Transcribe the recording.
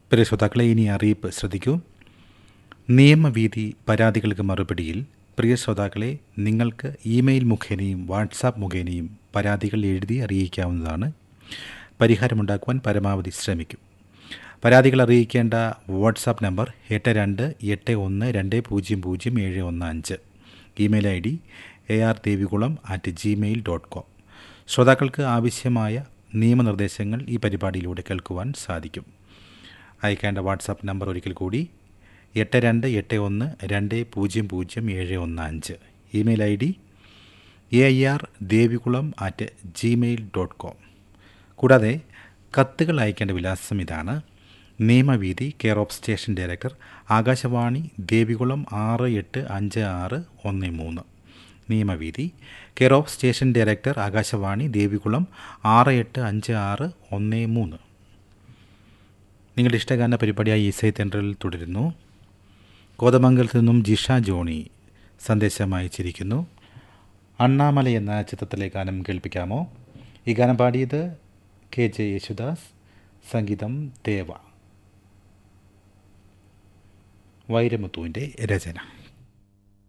പ്രിയ ശ്രോതാക്കളെ, ഇനി അറിയിപ്പ് ശ്രദ്ധിക്കൂ. നിയമവീതി പരാതികൾക്ക് മറുപടിയിൽ പ്രിയ ശ്രോതാക്കളെ, നിങ്ങൾക്ക് ഇമെയിൽ മുഖേനയും വാട്സാപ്പ് മുഖേനയും പരാതികൾ എഴുതി അറിയിക്കാവുന്നതാണ്. പരിഹാരമുണ്ടാക്കുവാൻ പരമാവധി ശ്രമിക്കും. പരാതികൾ അറിയിക്കേണ്ട വാട്സാപ്പ് നമ്പർ 8281200715. Email ID ardeviകുളം@gmail.com. ശ്രോതാക്കൾക്ക് ആവശ്യമായ നിയമനിർദ്ദേശങ്ങൾ ഈ പരിപാടിയിലൂടെ കേൾക്കുവാൻ സാധിക്കും. അയക്കേണ്ട വാട്സാപ്പ് നമ്പർ ഒരിക്കൽ കൂടി 8281200715. Email ID ardeviകുളം@gmail.com. കൂടാതെ കത്തുകൾ അയക്കേണ്ട വിലാസം ഇതാണ്: നിയമവീതി, care of station director, Akashvani, Devikulam 685613. നിയമവീതി, care of station director, Akashvani, Devikulam 685613. നിങ്ങളുടെ ഇഷ്ടഗാന പരിപാടിയായി ഇസൈ തെൻട്രൽ തുടരുന്നു. കോതമംഗലത്ത് നിന്നും ജിഷ ജോണി സന്ദേശം അയച്ചിരിക്കുന്നു. അണ്ണാമല എന്ന ചിത്രത്തിലെ ഗാനം കേൾപ്പിക്കാമോ? ഈ ഗാനം പാടിയത് KJ യേശുദാസ്, സംഗീതം ദേവ, വൈരമുത്തുവിൻ്റെ രചന.